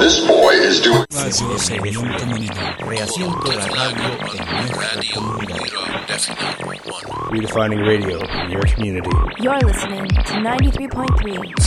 This boy is doing. Radio Reunión Comunitaria. Rehaciendo la radio en nuestra comunidad. Redefining radio in your community. You're listening to 93.3